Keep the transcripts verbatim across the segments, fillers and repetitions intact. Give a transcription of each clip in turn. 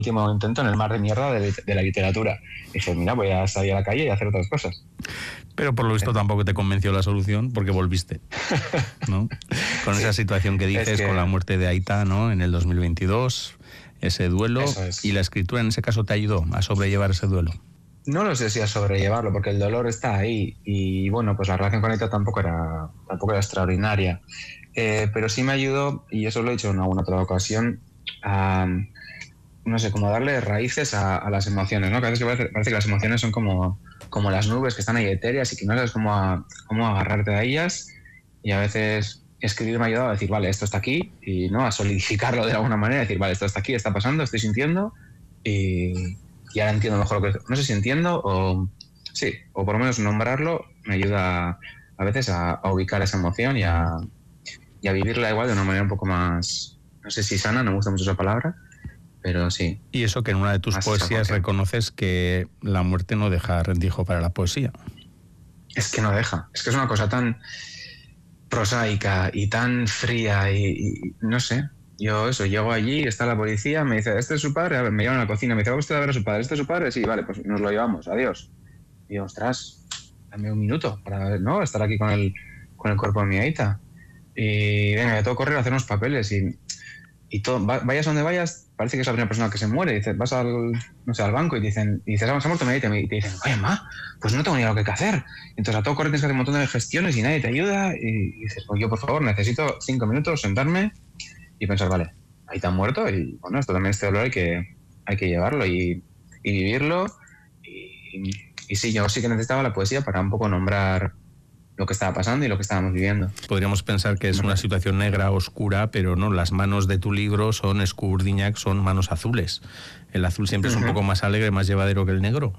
último intento en el mar de mierda de, de la literatura. Y dije, mira, voy a salir a la calle y hacer otras cosas. Pero por lo visto tampoco te convenció la solución porque volviste, ¿no? Con sí. esa situación que dices, es que... con la muerte de Aita, ¿no? En el dos mil veintidós, ese duelo. Es. Y la escritura en ese caso te ayudó a sobrellevar ese duelo. No lo sé si a sobrellevarlo, porque el dolor está ahí. Y bueno, pues la relación con Aita tampoco era, tampoco era extraordinaria. Eh, pero sí me ayudó, y eso lo he dicho en alguna otra ocasión, a... no sé, como darle raíces a, a las emociones, ¿no? Que a veces parece, parece que las emociones son como, como las nubes que están ahí etéreas y que no sabes cómo, a, cómo agarrarte a ellas, y a veces escribir me ha ayudado a decir, vale, esto está aquí, y no a solidificarlo de alguna manera, decir, vale, esto está aquí, está pasando, estoy sintiendo, y, y ahora entiendo mejor lo que... No sé si entiendo o... Sí, o por lo menos nombrarlo me ayuda a veces a, a ubicar esa emoción y a, y a vivirla igual de una manera un poco más... No sé si sana, no me gusta mucho esa palabra, pero sí. Y eso que en una de tus poesías reconoces que la muerte no deja rendijo para la poesía. Es que no deja. Es que es una cosa tan prosaica y tan fría y, y no sé. Yo eso, llego allí, está la policía, me dice, ¿este es su padre? A ver, me llevan a la cocina, me dice, ¿va usted a ver a su padre? ¿Este es su padre? Sí, vale, pues nos lo llevamos, adiós. Y yo, ostras, dame un minuto para, ¿no?, estar aquí con el, con el cuerpo de mi Aita. Y venga, ya tengo que correr a hacer unos papeles y... Y todo, vayas donde vayas, parece que es la primera persona que se muere. Dices, vas al, no sé, al banco y dicen, y dices, ah, se ha muerto mi Aita. Y te dicen, oye, ma, pues no tengo ni idea lo que hay que hacer. Entonces a todo correr tienes que hacer un montón de gestiones y nadie te ayuda. Y dices, pues yo, por favor, necesito cinco minutos, sentarme y pensar, vale, Aita ha muerto y bueno, esto también, este dolor hay que, hay que llevarlo y, y vivirlo. Y, y sí, yo sí que necesitaba la poesía para un poco nombrar lo que estaba pasando y lo que estábamos viviendo. Podríamos pensar que es una situación negra, oscura, pero no, las manos de tu libro son Escurdiñac, son manos azules. El azul siempre uh-huh. es un poco más alegre, más llevadero que el negro.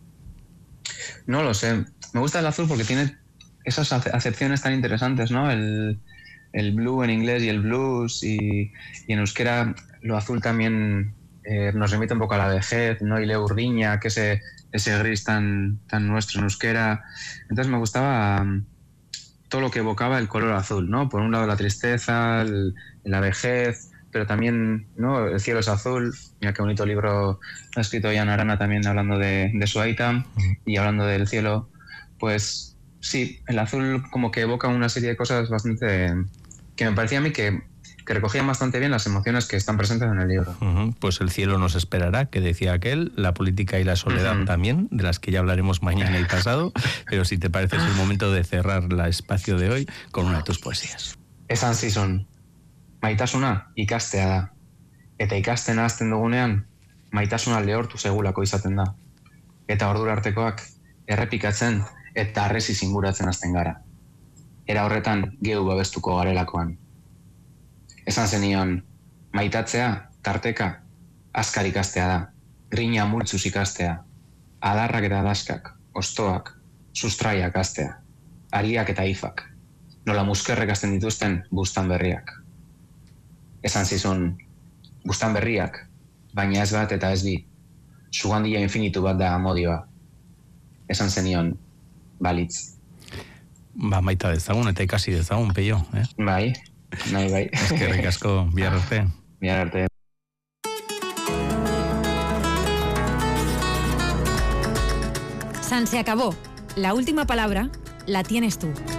No lo sé. Me gusta el azul porque tiene esas acepciones tan interesantes, ¿no? El, el blue en inglés y el blues, y, y en euskera lo azul también eh, nos remite un poco a la vejez, ¿no? Y Leurdiña, que ese, ese gris tan, tan nuestro en euskera. Entonces me gustaba um, todo lo que evocaba el color azul, ¿no? Por un lado la tristeza, el, la vejez, pero también, ¿no?, el cielo es azul. Mira qué bonito libro ha escrito Jan Arana también hablando de, de su Aita y hablando del cielo. Pues sí, el azul como que evoca una serie de cosas bastante... que me parecía a mí que, que recogían bastante bien las emociones que están presentes en el libro. Uh-huh. Pues el cielo nos esperará, que decía aquel, la política y la soledad uh-huh. también, de las que ya hablaremos mañana y pasado, pero si te parece es el momento de cerrar el espacio de hoy con una de tus poesías. Esan zizun, maitasuna ikastea da, eta ikasten hasten dugunean, maitasuna lehortu segulako izaten da, eta ordura artekoak errepikatzen eta harresi zinguratzen hasten gara. Era horretan geu babestuko garelakoan. Esan zenion, maitatzea, tarteka, azkar ikastea da, grina multzuz ikastea, adarrak eta daskak, ostoak, sustraiak astea, ariak eta ifak, nola muskerrek hasten dituzten bustan berriak. Esan zizun, bustan berriak, baina ez bat eta ez bi, sugandia infinitu bat da amodioa. Esan zenion, balitz. Ba, maita dezagun eta ikasi dezagun, Peio, eh? Bai. Nahi, bai. Eskerrik asko, bihar arte. Bihar arte. San se acabó. La última palabra la tienes tú.